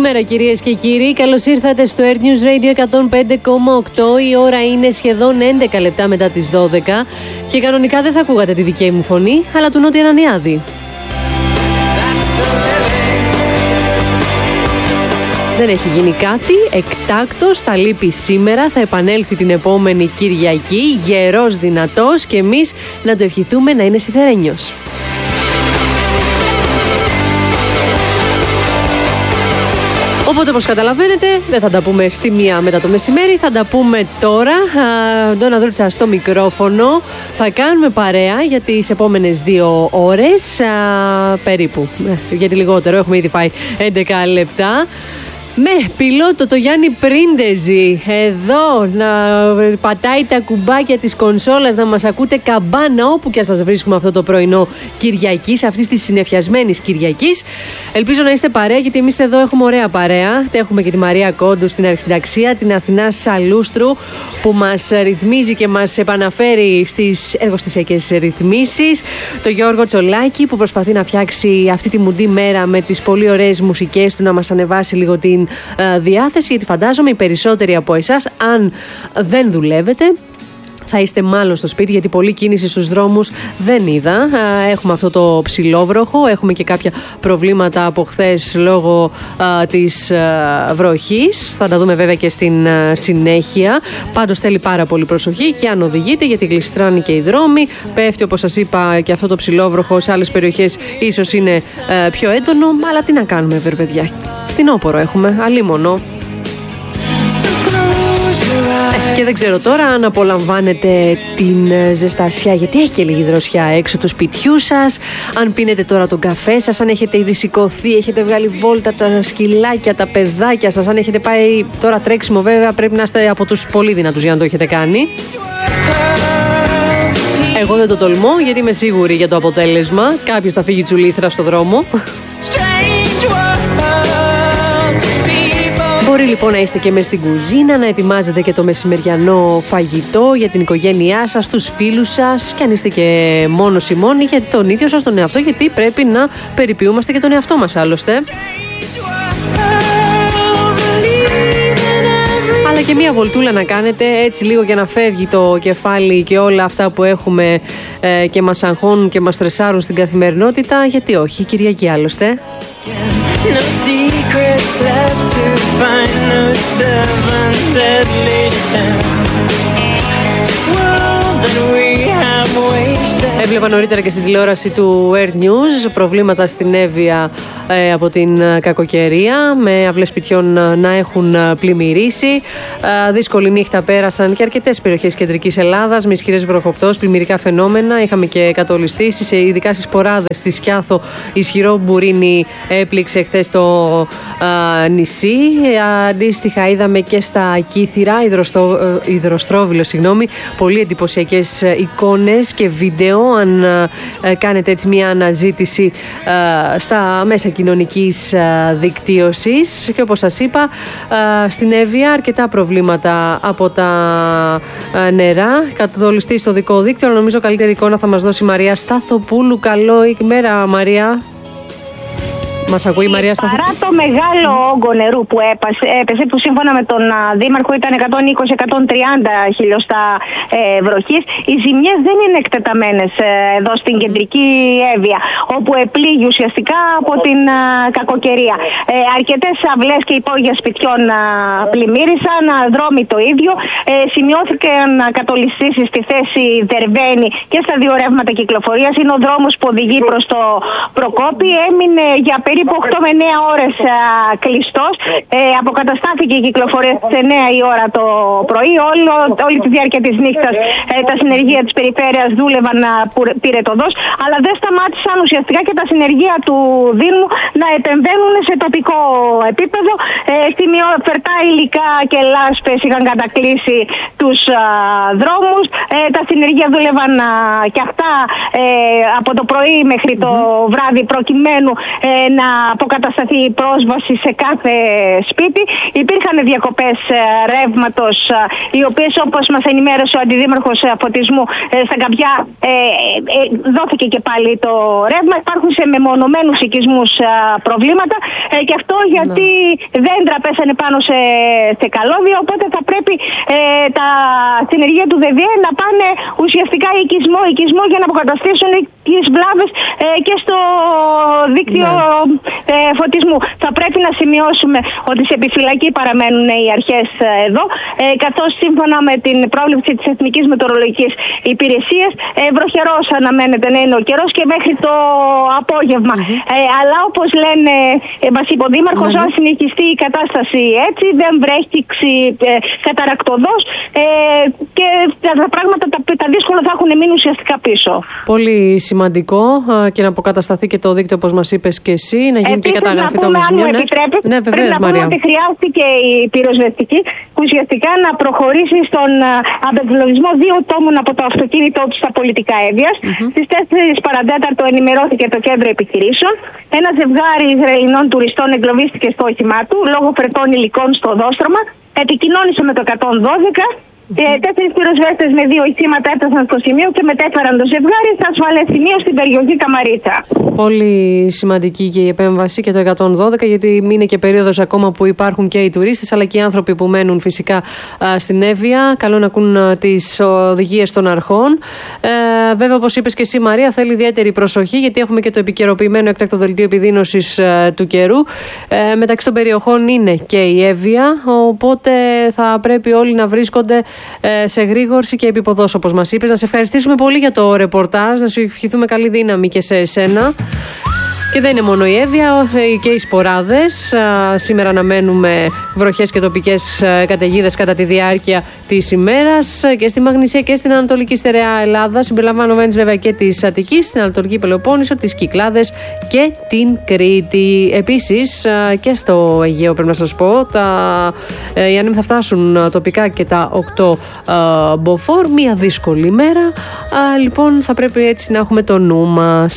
Καλημέρα κυρίες και κύριοι, καλώς ήρθατε στο Air News Radio 105,8. Η ώρα είναι σχεδόν 11 λεπτά μετά τις 12 και κανονικά δεν θα ακούγατε τη δική μου φωνή, αλλά του Νότια Ανανιάδη. Δεν έχει γίνει κάτι, εκτάκτος θα λείπει σήμερα, θα επανέλθει την επόμενη Κυριακή, γερός δυνατός και εμείς να το ευχηθούμε να είναι σιδερένιος. Οπότε, όπως καταλαβαίνετε, δεν θα τα πούμε στη μία μετά το μεσημέρι, θα τα πούμε τώρα. Ντόνα Δρούτσα στο μικρόφωνο. Θα κάνουμε παρέα για τις επόμενες 2 ώρες, περίπου, γιατί λιγότερο, έχουμε ήδη φάει 11 λεπτά. Με πιλότο το Γιάννη Πρίντεζη εδώ να πατάει τα κουμπάκια της κονσόλας, να μας ακούτε καμπάνα όπου και σας βρίσκουμε αυτό το πρωινό Κυριακής, αυτής της συννεφιασμένης Κυριακής. Ελπίζω να είστε παρέα, γιατί εμείς εδώ έχουμε ωραία παρέα. Έχουμε και τη Μαρία Κόντου στην Αρχισυνταξία, την Αθηνά Σαλούστρου που μας ρυθμίζει και μας επαναφέρει στις εργοστασιακές ρυθμίσεις, το Γιώργο Τσολάκη που προσπαθεί να φτιάξει αυτή τη μουντή μέρα με τις πολύ ωραίες μουσικές του, να μας ανεβάσει λίγο την διάθεση, γιατί φαντάζομαι οι περισσότεροι από εσάς, αν δεν δουλεύετε, θα είστε μάλλον στο σπίτι, γιατί πολλή κίνηση στους δρόμους δεν είδα. Έχουμε αυτό το ψηλόβροχο, έχουμε και κάποια προβλήματα από χθες λόγω της βροχής. Θα τα δούμε βέβαια και στην συνέχεια. Πάντως θέλει πάρα πολύ προσοχή και αν οδηγείτε, γιατί γλιστράνε και οι δρόμοι. Πέφτει, όπως σας είπα, και αυτό το ψηλόβροχο σε άλλες περιοχές ίσως είναι πιο έντονο. Αλλά τι να κάνουμε, βέβαια, παιδιά. Φθινόπωρο έχουμε, αλίμονο. Και δεν ξέρω τώρα αν απολαμβάνετε την ζεστασιά, γιατί έχει και λίγη δροσιά έξω του σπιτιού σας. Αν πίνετε τώρα τον καφέ σας, αν έχετε ήδη σηκωθεί, έχετε βγάλει βόλτα τα σκυλάκια, τα παιδάκια σας. Αν έχετε πάει τώρα τρέξιμο, βέβαια πρέπει να είστε από τους πολύ δυνατούς για να το έχετε κάνει. Εγώ δεν το τολμώ, γιατί είμαι σίγουρη για το αποτέλεσμα. Κάποιος θα φύγει τσουλήθρα στο δρόμο. Μπορεί λοιπόν να είστε και μες στην κουζίνα, να ετοιμάζετε και το μεσημεριανό φαγητό για την οικογένειά σας, τους φίλους σας, και αν είστε και μόνος ή μόνοι, για τον ίδιο σας τον εαυτό, γιατί πρέπει να περιποιούμαστε και τον εαυτό μας άλλωστε. Αλλά και μία βολτούλα να κάνετε, έτσι λίγο για να φεύγει το κεφάλι και όλα αυτά που έχουμε και μας αγχώνουν και μας στρεσάρουν στην καθημερινότητα, γιατί όχι, Κυριακή άλλωστε. No secrets left to find, no 7 deadly sins. This world that we have wasted. Έβλεπα νωρίτερα και στην τηλεόραση του Air News προβλήματα στην Εύβοια από την κακοκαιρία, με αυλές σπιτιών να έχουν πλημμυρίσει. Δύσκολη νύχτα πέρασαν και αρκετές περιοχές κεντρικής Ελλάδας με ισχυρές βροχοπτώσεις, πλημμυρικά φαινόμενα. Είχαμε και κατολιστήσεις, ειδικά στις Ποράδες, στη Σκιάθο. Ισχυρό μπουρίνι έπληξε χθες το νησί. Αντίστοιχα είδαμε και στα Κύθυρα, Υδροστρόβιλο, πολύ εντυπωσιακές εικόνες και βίντεο, αν κάνετε έτσι μια αναζήτηση στα μέσα κοινωνικής δικτύωσης. Και όπως σας είπα, στην Εύβοια αρκετά προβλήματα από τα νερά. Κατολιστεί στο δικό δίκτυο, νομίζω καλύτερη εικόνα θα μας δώσει η Μαρία Σταθοπούλου. Καλό ημέρα, Μαρία. Μας ακούει η Μαρία Σταθοπούλου? Παρά το μεγάλο όγκο νερού που έπεσε, που σύμφωνα με τον Δήμαρχο ήταν 120-130 χιλιοστά βροχής, οι ζημιές δεν είναι εκτεταμένες εδώ στην κεντρική Εύβοια, όπου επλήγει ουσιαστικά από την κακοκαιρία. Αρκετές αυλές και υπόγεια σπιτιών πλημμύρισαν, δρόμοι το ίδιο. Σημειώθηκαν κατολιστήσεις στη θέση Δερβαίνη και στα 2 ρεύματα κυκλοφορίας. Είναι ο δρόμος που οδηγεί προς το Προκόπη. Έμεινε για περίπου 8 με 9 ώρες κλειστός. Αποκαταστάθηκε η κυκλοφορία στις 9 η ώρα το πρωί. Όλη τη διάρκεια της νύχτας τα συνεργεία της περιφέρειας δούλευαν πυρετωδώς, αλλά δεν σταμάτησαν ουσιαστικά και τα συνεργεία του Δήμου να επεμβαίνουν σε τοπικό επίπεδο. Φερτά υλικά και λάσπες είχαν κατακλείσει τους δρόμους. Τα συνεργεία δούλευαν και αυτά από το πρωί μέχρι το βράδυ, προκειμένου να αποκατασταθεί η πρόσβαση σε κάθε σπίτι. Υπήρχαν διακοπές ρεύματος, οι οποίες, όπως μας ενημέρωσε ο Αντιδήμαρχος Φωτισμού, στα Καμπιά δόθηκε και πάλι το ρεύμα. Υπάρχουν σε μεμονωμένους οικισμούς προβλήματα και αυτό γιατί δέντρα πέσανε πάνω σε καλώδια, οπότε θα πρέπει τα συνεργεία του ΔΔΕ να πάνε ουσιαστικά οικισμό για να αποκαταστήσουν τις βλάβες και στο δίκτυο φωτισμού. Θα πρέπει να σημειώσουμε ότι σε επιφυλακή παραμένουν οι αρχές εδώ, καθώς σύμφωνα με την πρόβλεψη της Εθνικής Μετεωρολογικής Υπηρεσίας, βροχερός αναμένεται να είναι ο καιρός και μέχρι το απόγευμα. Αλλά όπως λένε, μας είπε ο Δήμαρχος, αν συνεχιστεί η κατάσταση έτσι, δεν βρέχει καταρακτωδώς και τα πράγματα τα δύσκολα θα έχουν μείνει ουσιαστικά πίσω. Πολύ σημαντικό και να αποκατασταθεί και το δίκτυο, όπως μας είπες και εσύ, να γίνει και καταγραφή των ζημιών. Αν μου επιτρέπετε, πρέπει να πούμε ότι χρειάστηκε η πυροσβεστική ουσιαστικά να προχωρήσει στον απεγκλωβισμό 2 τόμων από το αυτοκίνητό του στα πολιτικά Εύβοιας. Στις 4 παρατέταρτο ενημερώθηκε το κέντρο επιχειρήσεων. Ένα ζευγάρι Ισραηλινών τουριστών εγκλωβίστηκε στο όχημά του λόγω φρετών υλικών στο οδόστρωμα. Επικοινώνησε με το 112. 4 πυροσβέστες με 2 οχήματα έφτασαν στο σημείο και μετέφεραν το ζευγάρι σε ασφαλές σημείο στην περιοχή Καμαρίτσα. Πολύ σημαντική και η επέμβαση και το 112, γιατί είναι και περίοδος ακόμα που υπάρχουν και οι τουρίστες αλλά και οι άνθρωποι που μένουν φυσικά στην Εύβοια. Καλό να ακούν τις οδηγίες των αρχών. Βέβαια, όπως είπες και εσύ, Μαρία, θέλει ιδιαίτερη προσοχή, γιατί έχουμε και το επικαιροποιημένο έκτακτο δελτίο επιδείνωσης του καιρού. Μεταξύ των περιοχών είναι και η Εύβοια, οπότε θα πρέπει όλοι να βρίσκονται σε γρήγορση και επίποδος, όπως μας είπες. Να σε ευχαριστήσουμε πολύ για το ρεπορτάζ, να σου ευχηθούμε καλή δύναμη και σε εσένα. Και δεν είναι μόνο η Εύβοια και οι Σποράδες. Σήμερα αναμένουμε βροχές και τοπικές καταιγίδες κατά τη διάρκεια της ημέρας και στη Μαγνησία και στην Ανατολική Στερεά Ελλάδα, συμπεριλαμβανομένης βέβαια και της Αττικής, στην Ανατολική Πελοπόννησο, τις Κυκλάδες και την Κρήτη. Επίσης και στο Αιγαίο, πρέπει να σας πω, οι άνεμοι θα φτάσουν τοπικά και τα 8 μποφόρ. Μια δύσκολη ημέρα, λοιπόν θα πρέπει έτσι να έχουμε το νου μας.